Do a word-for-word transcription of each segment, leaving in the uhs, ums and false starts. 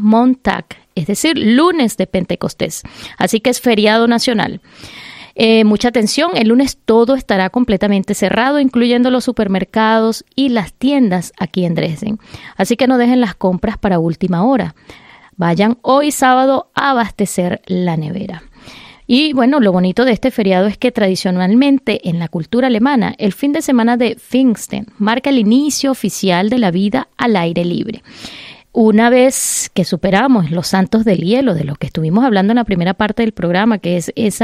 Montag, es decir, lunes de Pentecostés. Así que es feriado nacional. Eh, mucha atención, el lunes todo estará completamente cerrado, incluyendo los supermercados y las tiendas aquí en Dresden. Así que no dejen las compras para última hora. Vayan hoy sábado a abastecer la nevera. Y bueno, lo bonito de este feriado es que tradicionalmente en la cultura alemana, el fin de semana de Pfingsten marca el inicio oficial de la vida al aire libre. Una vez que superamos los santos del hielo, de lo que estuvimos hablando en la primera parte del programa, que es esa,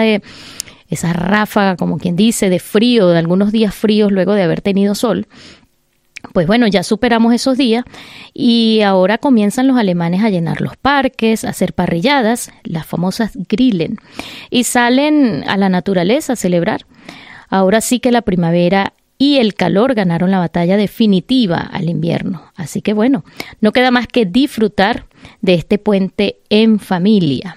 esa ráfaga, como quien dice, de frío, de algunos días fríos luego de haber tenido sol, pues bueno, ya superamos esos días y ahora comienzan los alemanes a llenar los parques, a hacer parrilladas, las famosas Grillen, y salen a la naturaleza a celebrar. Ahora sí que la primavera y el calor ganaron la batalla definitiva al invierno. Así que bueno, no queda más que disfrutar de este puente en familia.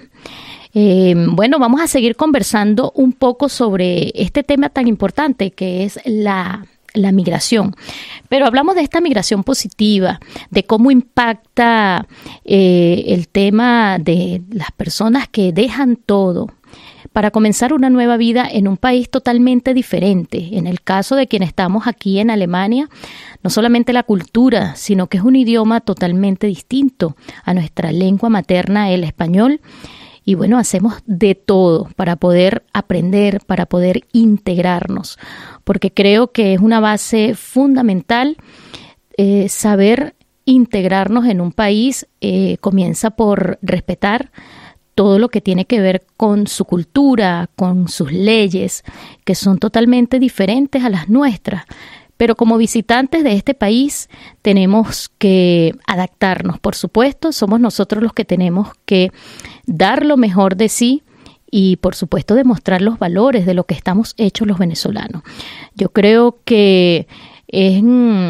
Eh, bueno, vamos a seguir conversando un poco sobre este tema tan importante que es la la migración, pero hablamos de esta migración positiva, de cómo impacta eh, el tema de las personas que dejan todo para comenzar una nueva vida en un país totalmente diferente. En el caso de quienes estamos aquí en Alemania, no solamente la cultura, sino que es un idioma totalmente distinto a nuestra lengua materna, el español. Y bueno, hacemos de todo para poder aprender, para poder integrarnos, porque creo que es una base fundamental eh, saber integrarnos en un país. Eh, comienza por respetar todo lo que tiene que ver con su cultura, con sus leyes, que son totalmente diferentes a las nuestras. Pero como visitantes de este país tenemos que adaptarnos, por supuesto, somos nosotros los que tenemos que dar lo mejor de sí y, por supuesto, demostrar los valores de lo que estamos hechos los venezolanos. Yo creo que es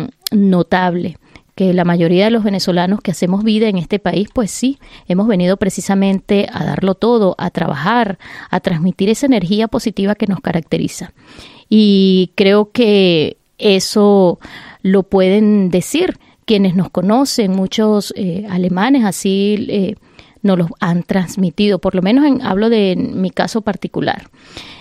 notable que la mayoría de los venezolanos que hacemos vida en este país, pues sí, hemos venido precisamente a darlo todo, a trabajar, a transmitir esa energía positiva que nos caracteriza. Y creo que eso lo pueden decir quienes nos conocen, muchos eh, alemanes así eh, nos lo han transmitido, por lo menos en, hablo de mi caso particular.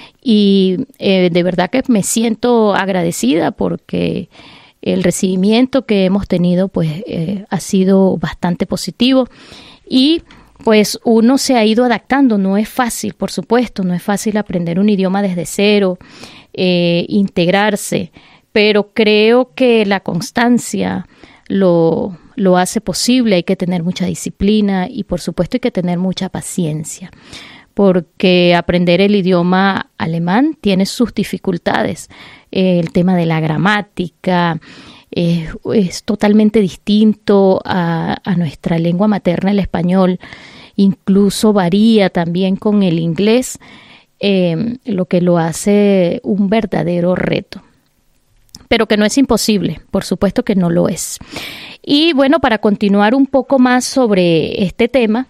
Y eh, de verdad que me siento agradecida porque el recibimiento que hemos tenido pues eh, ha sido bastante positivo y pues uno se ha ido adaptando. No es fácil, por supuesto, no es fácil aprender un idioma desde cero, eh, integrarse, pero creo que la constancia lo, lo hace posible. Hay que tener mucha disciplina y, por supuesto, hay que tener mucha paciencia, porque aprender el idioma alemán tiene sus dificultades. Eh, el tema de la gramática eh, es totalmente distinto a, a nuestra lengua materna, el español. Incluso varía también con el inglés, eh, lo que lo hace un verdadero reto. Pero que no es imposible, por supuesto que no lo es. Y bueno, para continuar un poco más sobre este tema,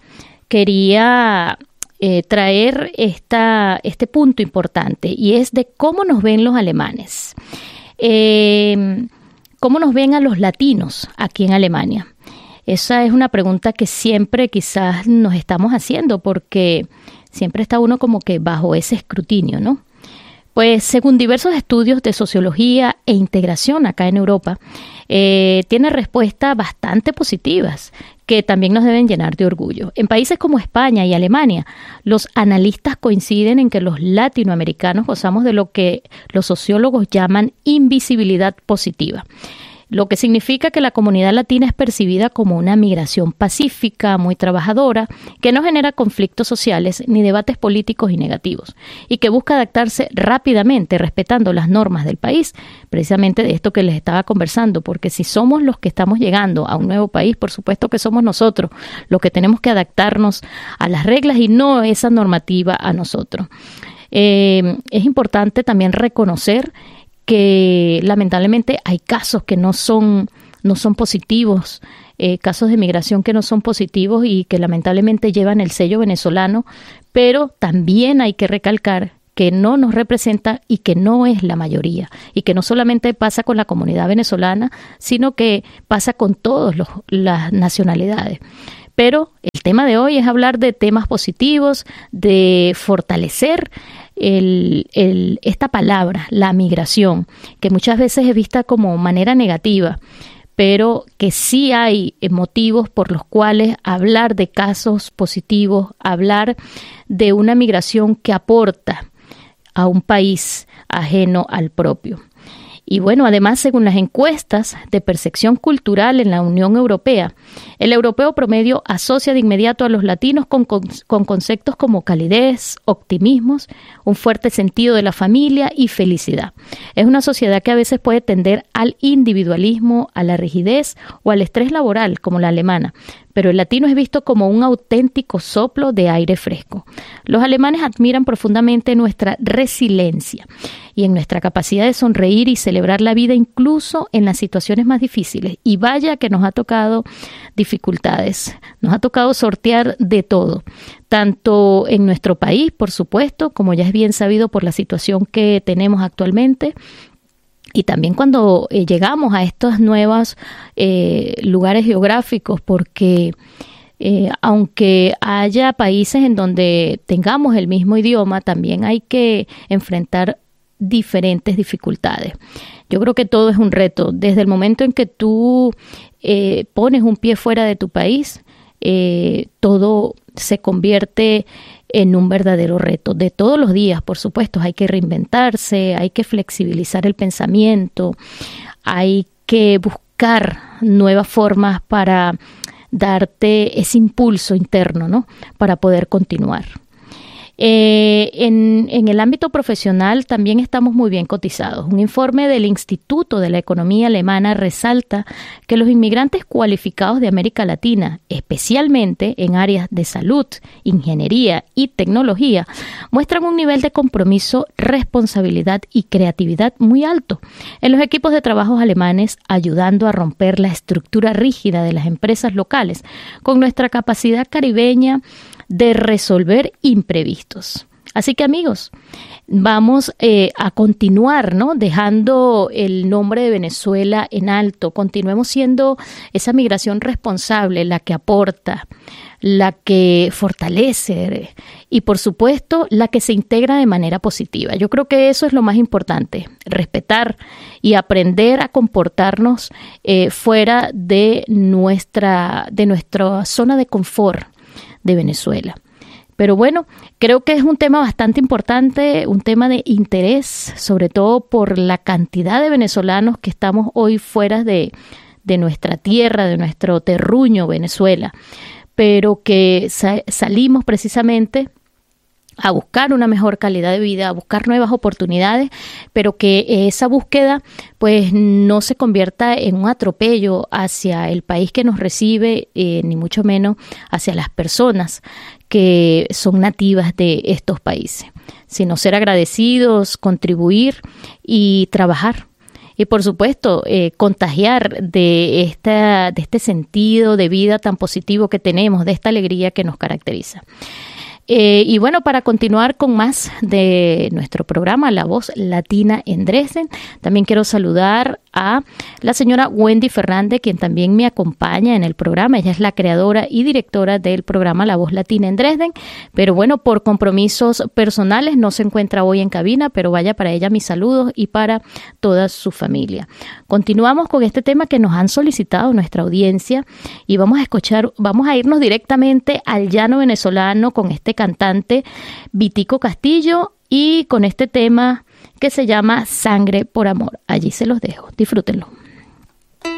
quería eh, traer esta, este punto importante, y es de cómo nos ven los alemanes. Eh, ¿Cómo nos ven a los latinos aquí en Alemania? Esa es una pregunta que siempre quizás nos estamos haciendo, porque siempre está uno como que bajo ese escrutinio, ¿no? Pues según diversos estudios de sociología e integración acá en Europa, eh, tiene respuestas bastante positivas que también nos deben llenar de orgullo. En países como España y Alemania, los analistas coinciden en que los latinoamericanos gozamos de lo que los sociólogos llaman invisibilidad positiva, lo que significa que la comunidad latina es percibida como una migración pacífica, muy trabajadora, que no genera conflictos sociales ni debates políticos y negativos, y que busca adaptarse rápidamente, respetando las normas del país, precisamente de esto que les estaba conversando, porque si somos los que estamos llegando a un nuevo país, por supuesto que somos nosotros los que tenemos que adaptarnos a las reglas y no esa normativa a nosotros. Eh, es importante también reconocer que lamentablemente hay casos que no son, no son positivos, eh, casos de migración que no son positivos y que lamentablemente llevan el sello venezolano, pero también hay que recalcar que no nos representa y que no es la mayoría, y que no solamente pasa con la comunidad venezolana, sino que pasa con todas las nacionalidades. Pero el el tema de hoy es hablar de temas positivos, de fortalecer el, el, esta palabra, la migración, que muchas veces es vista como manera negativa, pero que sí hay motivos por los cuales hablar de casos positivos, hablar de una migración que aporta a un país ajeno al propio. Y bueno, además, según las encuestas de percepción cultural en la Unión Europea, el europeo promedio asocia de inmediato a los latinos con, con, con conceptos como calidez, optimismos, un fuerte sentido de la familia y felicidad. Es una sociedad que a veces puede tender al individualismo, a la rigidez o al estrés laboral, como la alemana, pero el latino es visto como un auténtico soplo de aire fresco. Los alemanes admiran profundamente nuestra resiliencia y en nuestra capacidad de sonreír y celebrar la vida incluso en las situaciones más difíciles. Y vaya que nos ha tocado dificultades, nos ha tocado sortear de todo, tanto en nuestro país, por supuesto, como ya es bien sabido por la situación que tenemos actualmente, y también cuando eh, llegamos a estos nuevos eh, lugares geográficos, porque eh, aunque haya países en donde tengamos el mismo idioma, también hay que enfrentar diferentes dificultades. Yo creo que todo es un reto. Desde el momento en que tú eh, pones un pie fuera de tu país, eh, todo se convierte en un verdadero reto. De todos los días, por supuesto, hay que reinventarse, hay que flexibilizar el pensamiento, hay que buscar nuevas formas para darte ese impulso interno, ¿no? Para poder continuar. Eh, en, en el ámbito profesional también estamos muy bien cotizados. Un informe del Instituto de la Economía Alemana resalta que los inmigrantes cualificados de América Latina, especialmente en áreas de salud, ingeniería y tecnología, muestran un nivel de compromiso, responsabilidad y creatividad muy alto en los equipos de trabajo alemanes, ayudando a romper la estructura rígida de las empresas locales con nuestra capacidad caribeña de resolver imprevistos. Así que, amigos, vamos eh, a continuar, ¿no? Dejando el nombre de Venezuela en alto. Continuemos siendo esa migración responsable, la que aporta, la que fortalece y, por supuesto, la que se integra de manera positiva. Yo creo que eso es lo más importante, respetar y aprender a comportarnos eh, fuera de nuestra, de nuestra zona de confort de Venezuela. Pero bueno, creo que es un tema bastante importante, un tema de interés, sobre todo por la cantidad de venezolanos que estamos hoy fuera de, de nuestra tierra, de nuestro terruño Venezuela, pero que sa- salimos precisamente a buscar una mejor calidad de vida, a buscar nuevas oportunidades, pero que esa búsqueda pues no se convierta en un atropello hacia el país que nos recibe, eh, ni mucho menos hacia las personas que son nativas de estos países, sino ser agradecidos, contribuir y trabajar. Y por supuesto, eh, contagiar de, esta, de este sentido de vida tan positivo que tenemos, de esta alegría que nos caracteriza. Eh, y bueno, para continuar con más de nuestro programa La Voz Latina en Dresden, también quiero saludar a la señora Wendy Fernández, quien también me acompaña en el programa. Ella es la creadora y directora del programa La Voz Latina en Dresden, pero bueno, por compromisos personales no se encuentra hoy en cabina, pero vaya para ella mis saludos y para toda su familia. Continuamos con este tema que nos han solicitado nuestra audiencia y vamos a escuchar, vamos a irnos directamente al llano venezolano con este cantante Vitico Castillo y con este tema que se llama Sangre por Amor. Allí se los dejo. Disfrútenlo.